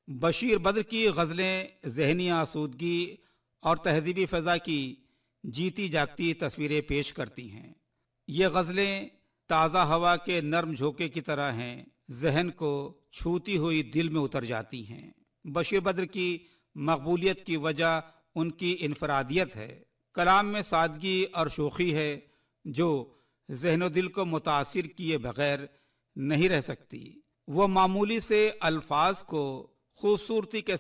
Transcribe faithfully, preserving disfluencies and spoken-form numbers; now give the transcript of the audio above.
बशीर बद्र की गज़लें ज़हनी आसूदगी और तहज़ीबी फ़ज़ा की जीती जागती तस्वीरें पेश करती हैं। ये गज़लें ताज़ा हवा के नर्म झोंके की तरह हैं, जहन को छूती हुई दिल में उतर जाती हैं। बशीर बद्र की मकबूलियत की वजह उनकी इनफरादियत है। कलाम में सादगी और शोखी है जो जहन दिल को मुतासिर किए बगैर नहीं रह सकती। वह मामूली से अल्फाज को खूबसूरती के